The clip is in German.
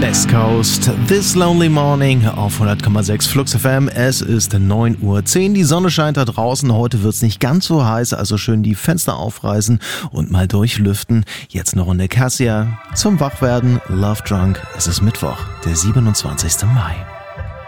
West Coast, This Lonely Morning auf 100,6 Flux FM. Es ist 9:10 Uhr. Die Sonne scheint da draußen. Heute wird's nicht ganz so heiß, also schön die Fenster aufreißen und mal durchlüften. Jetzt eine Runde Cassia zum Wachwerden. Love Drunk. Es ist Mittwoch, der 27. Mai.